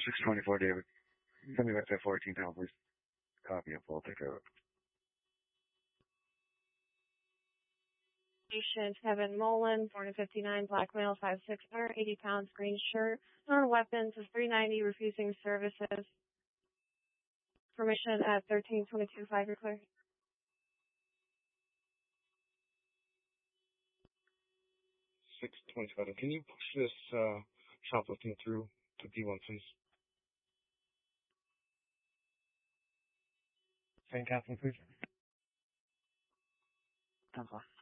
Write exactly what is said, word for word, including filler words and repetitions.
six twenty-four, David. Send me back that fourteen pound, please. Copy of full. Take care of it. Patient Kevin Mullen, four fifty-nine, black male, five six, one hundred eighty pounds, green shirt, known weapons is three ninety, refusing services. Permission at thirteen twenty-two, five, you're clear. six twenty-five. Can you push this uh, shoplifting through to P one, please? Saint Catherine, please. That's fine.